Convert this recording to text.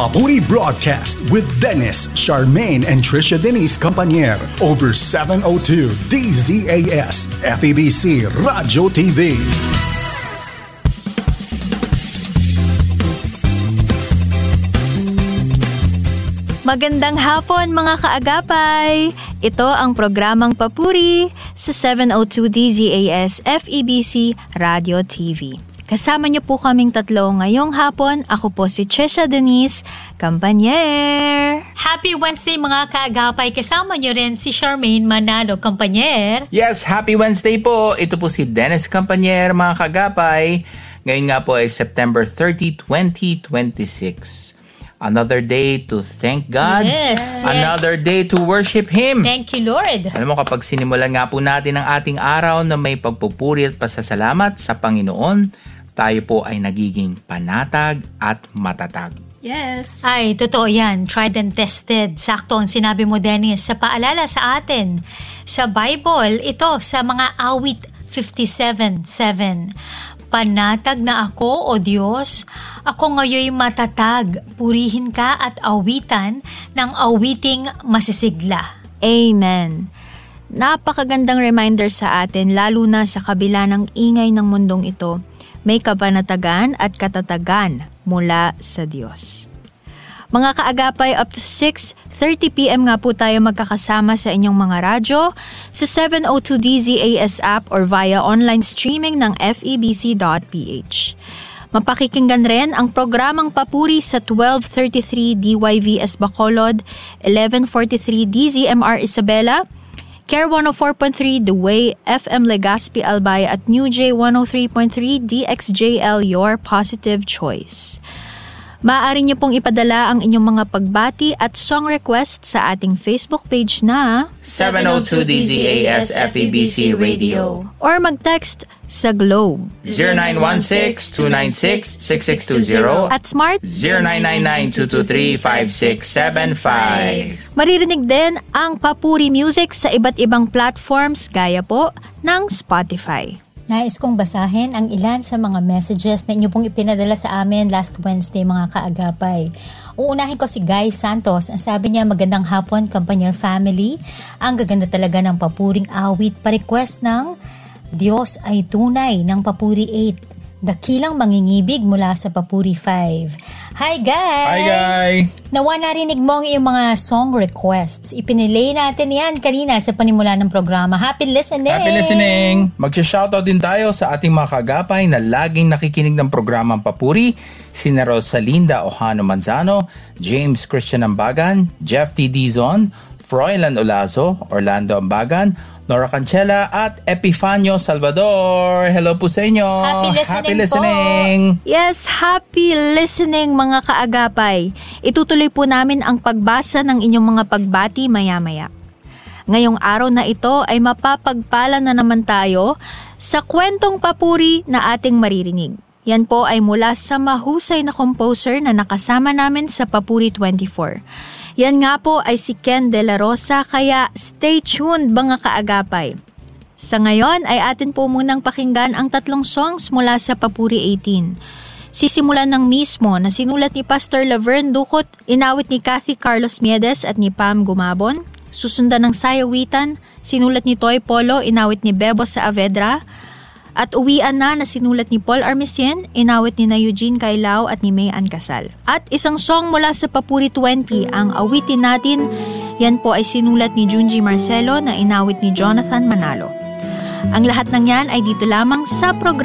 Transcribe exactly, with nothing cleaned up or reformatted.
Papuri Broadcast with Dennis, Charmaine, and Trisha Denise Campanier over seven oh two D Z A S F E B C Radio T V. Magandang hapon mga kaagapay! Ito ang programang Papuri sa seven oh two D Z A S F E B C Radio T V. Kasama niyo po kaming tatlo ngayong hapon. Ako po si Trisha Denise Campanier. Happy Wednesday mga kaagapay. Kasama niyo rin si Charmaine Manalo Campanier. Yes, happy Wednesday po. Ito po si Dennis Campanier mga kaagapay. Ngayon nga po ay September thirtieth, twenty twenty-six. Another day to thank God. Yes. Another yes. day to worship Him. Thank you, Lord. Alam mo, kapag sinimulan nga po natin ang ating araw na may pagpupuri at pasasalamat sa Panginoon, tayo po ay nagiging panatag at matatag. Yes. Ay, totoo yan. Tried and tested. Sakto ang sinabi mo, Dennis. Sa paalala sa atin, sa Bible, ito, sa mga awit fifty-seven seven. Panatag na ako, O Diyos, ako ngayoy matatag, purihin ka at awitan ng awiting masisigla. Amen. Napakagandang reminder sa atin, lalo na sa kabila ng ingay ng mundong ito, may kapanatagan at katatagan mula sa Diyos. Mga kaagapay, up to six thirty p.m. nga po tayo magkakasama sa inyong mga radyo sa seven oh two D Z A S app or via online streaming ng F E B C dot p h. Mapakikinggan rin ang programang Papuri sa twelve thirty-three D Y V S Bacolod, eleven forty-three D Z M R Isabela, Care one oh four point three The Way, F M Legazpi Albay at New J one oh three point three D X J L, your positive choice. Maaari niyo pong ipadala ang inyong mga pagbati at song request sa ating Facebook page na seven oh two D Z A S F E B C Radio or mag-text sa Globe zero nine one six two nine six six six two zero at Smart zero nine nine nine two two three five six seven five. Maririnig din ang Papuri Music sa iba't ibang platforms gaya po ng Spotify. Nais kong basahin ang ilan sa mga messages na inyo pong ipinadala sa amin last Wednesday mga kaagapay. Uunahin ko si Guy Santos. Ang sabi niya, magandang hapon, Campanier family. Ang gaganda talaga ng papuring awit. Pa-request ng Diyos ay tunay ng Papuri eight. Dakilang mangingibig mula sa Papuri five. Hi, Guy! Hi, Guy! Nawa narinig mo ang iyong mga song requests. Ipinilay natin yan kanina sa panimula ng programa. Happy listening! Happy listening! Magsha-shoutout din tayo sa ating mga kagapay na laging nakikinig ng programang Papuri. Sina Rosalinda Ohano Manzano, James Christian Ambagan, Jeff T. Dizon, Froilan Olazo, Orlando Ambagan, Nora Cancela at Epifanio Salvador. Hello po sa inyo. Happy listening, happy listening po. Yes, happy listening mga kaagapay. Itutuloy po namin ang pagbasa ng inyong mga pagbati maya-maya. Ngayong araw na ito ay mapapagpala na naman tayo sa kwentong papuri na ating maririnig. Yan po ay mula sa mahusay na composer na nakasama namin sa Papuri twenty-four. Yan nga po ay si Ken De La Rosa, kaya stay tuned mga kaagapay. Sa ngayon ay atin po munang pakinggan ang tatlong songs mula sa Papuri eighteen. Sisimulan ng mismo na sinulat ni Pastor Laverne Ducot, inawit ni Kathy Carlos Miedes at ni Pam Gumabon. Susundan ng sayawitan, sinulat ni Toy Polo, inawit ni Bebo Saavedra. At uwian na na sinulat ni Paul Armisian, inawit ni na Eugene Kailao at ni May Ann Casal. At isang song mula sa Papuri twenty, ang awitin natin, yan po ay sinulat ni Junji Marcelo na inawit ni Jonathan Manalo. Ang lahat ng yan ay dito lamang sa programa